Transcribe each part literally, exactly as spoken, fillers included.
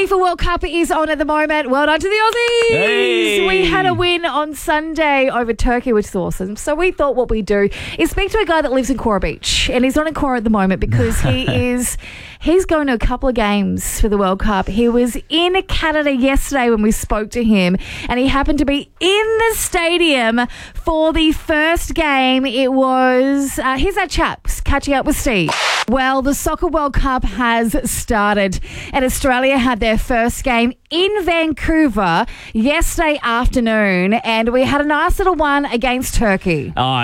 FIFA World Cup is on at the moment. Well done to the Aussies. Hey. We had a win on Sunday over Turkey, which is awesome. So we thought what we'd do is speak to a guy that lives in Cora Beach. And he's not in Cora at the moment because he is he's going to a couple of games for the World Cup. He was in Canada yesterday when we spoke to him, and he happened to be in the stadium for the first game. It was, uh, here's our chap catching up with Steve. Well, the Soccer World Cup has started, and Australia had their first game in Vancouver yesterday afternoon, and we had a nice little one against Turkey. Oh,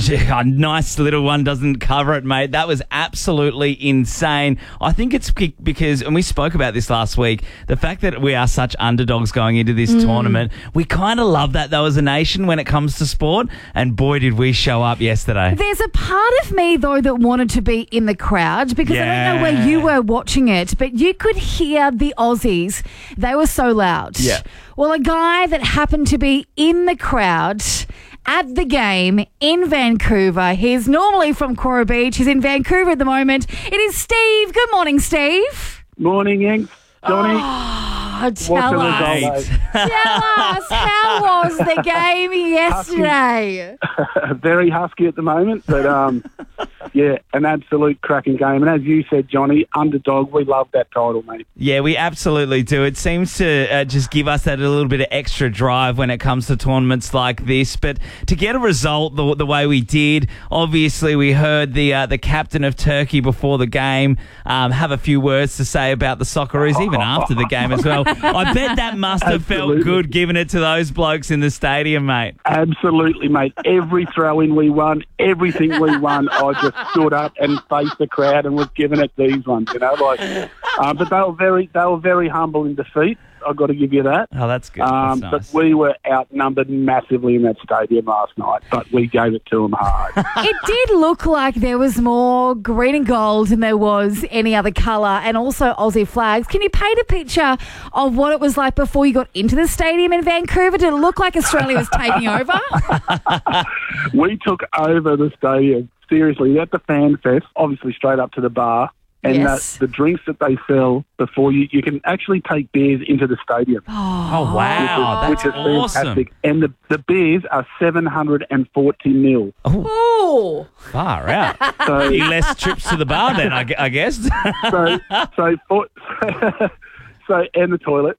a nice little one doesn't cover it, mate. That was absolutely insane. I think it's because, and we spoke about this last week, the fact that we are such underdogs going into this mm. tournament, we kind of love that though as a nation when it comes to sport, and boy did we show up yesterday. There's a part of me though that wanted to be in the crowd because yeah. I don't know where you were watching it, but you could hear the Aussies. They were so loud. Yeah. Well, a guy that happened to be in the crowd at the game in Vancouver. He's normally from Cora Beach. He's in Vancouver at the moment. It is Steve. Good morning, Steve. Morning, Yanks. Johnny. Oh, tell us. Result, tell us, how was the game yesterday? Husky. Very husky at the moment, but um, yeah, an absolute cracking game. And as you said, Johnny, underdog, we love that title, mate. Yeah, we absolutely do. It seems to uh, just give us that a little bit of extra drive when it comes to tournaments like this. But to get a result the, the way we did, obviously we heard the uh, the captain of Turkey before the game um, have a few words to say about the Socceroos, even after the game as well. I bet that must have Absolutely. felt good giving it to those blokes in the stadium, mate. Absolutely, mate. Every throw-in we won, everything we won, I just stood up and faced the crowd and was giving it these ones, you know. Like, uh, but they were very, they were very humble in defeat. I've got to give you that. Oh, that's good. Um, that's nice. But we were outnumbered massively in that stadium last night, but we gave it to them hard. It did look like there was more green and gold than there was any other colour, and also Aussie flags. Can you paint a picture of what it was like before you got into the stadium in Vancouver? Did it look like Australia was taking over? We took over the stadium. Seriously, at the Fan Fest, obviously straight up to the bar. And Yes. the, the drinks that they sell before you, you can actually take beers into the stadium. Oh, wow. which is, That's which is awesome. fantastic. And the, the beers are seven hundred forty mil. Oh, Far out. So, A few less trips to the bar then, I, gu- I guess. so, so, four, so, and the toilet.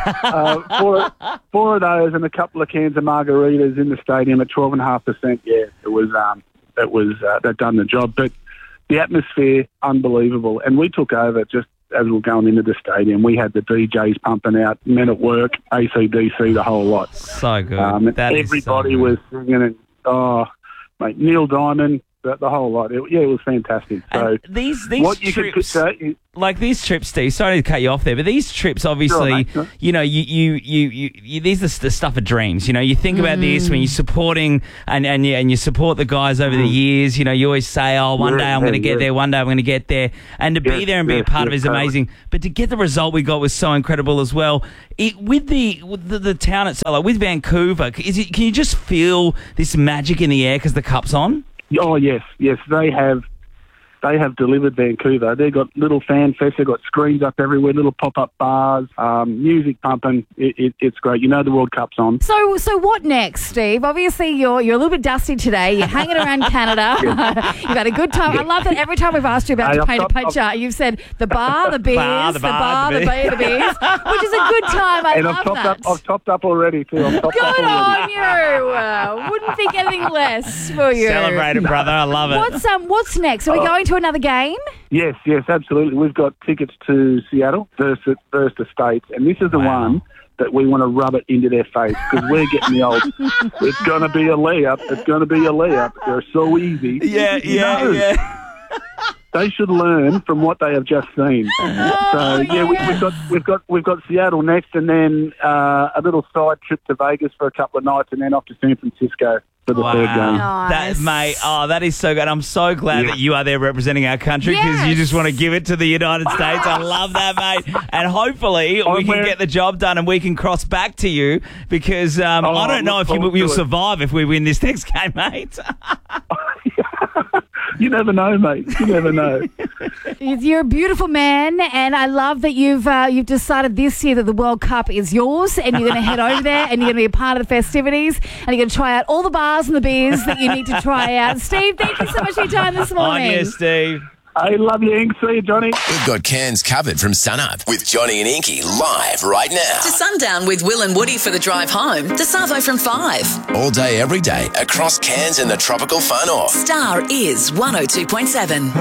uh, four, four of those and a couple of cans of margaritas in the stadium at twelve point five percent. Yeah, it was, um, it was, uh, they've done the job. But the atmosphere, unbelievable. And we took over just as we were going into the stadium. We had the D Js pumping out, men at work, A C D C, the whole lot. So good. Um, and That is so everybody good. was singing and, oh, mate, Neil Diamond, the, the whole lot. It, yeah, it was fantastic. So And these these what you trips, could say, like these trips, Steve. Sorry to cut you off there, but these trips, obviously, mate, sure. you know, you you you, you, you these are the stuff of dreams. You know, you think about this when you're supporting and and you, and you support the guys over the years. You know, you always say, "Oh, one Yeah, day I'm going to yeah, get yeah. there. One day I'm going to get there." And to be Yes, there and be a yes, part of it yes, is totally. amazing. But to get the result we got was so incredible as well. It, with the with the, the town itself, like with Vancouver, is it, can you just feel this magic in the air because the cup's on? oh, yes, yes, they have. They have delivered Vancouver. They've got little fan fests. They've got screens up everywhere, little pop-up bars, um, music pumping. It, it, it's great. You know the World Cup's on. so so what next, Steve? Obviously, you're you're a little bit dusty today. You're hanging around Canada. You've had a good time. I love that every time we've asked you about Hey, to I've paint a got- picture, you've said the bar, the beers, Bar, the the bar, bar, the the beer, the beers, which is a good time. I and love I've topped that. up. I've topped up already too. I've topped up Good already. on you. Uh, wouldn't think anything less for you. Celebrate it, brother. I love it. What's um What's next? Are we going to another game? Yes, yes, absolutely. We've got tickets to Seattle versus versus the States, and this is the Wow. one that we want to rub it into their face because we're getting the old. It's going to be a layup. It's going to be a layup. They're so easy. Yeah, You yeah, know, yeah. They should learn from what they have just seen. So yeah, we, we've got we've got we've got Seattle next, and then uh, a little side trip to Vegas for a couple of nights, and then off to San Francisco for the third game. Nice. That, mate, oh, that is so good. I'm so glad Yeah. that you are there representing our country because you Yes. just want to give it to the United States. I love that, mate. And hopefully we I'm can wearing- get the job done and we can cross back to you because um, Oh, I don't know look if you, forward to you'll it. survive if we win this next game, mate. You never know, mate. You never know. You're a beautiful man, and I love that you've uh, you've decided this year that the World Cup is yours, and you're going to head over there, and you're going to be a part of the festivities, and you're going to try out all the bars and the beers that you need to try out. Steve, thank you so much for your time this morning. On you, Steve. I love you, Ink. See you, Johnny. We've got Cairns covered from sunup with Johnny and Inky live right now. To sundown with Will and Woody for the drive home. To Savo from five. All day, every day, across Cairns and the tropical far north. Star is one oh two point seven.